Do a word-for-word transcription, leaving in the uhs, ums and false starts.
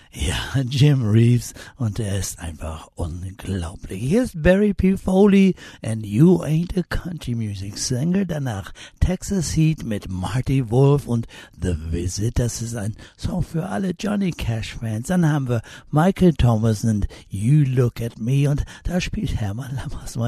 Ja, Jim Reeves und er ist einfach unglaublich. Hier ist Barry P. Foley and You Ain't a Country Music Singer. Danach Texas Heat mit Marty Wolf und The Visit. Das ist ein Song für alle Johnny Cash Fans. Dann haben wir Michael Thomas und You Look at Me und da spielt Hermann Lammersmann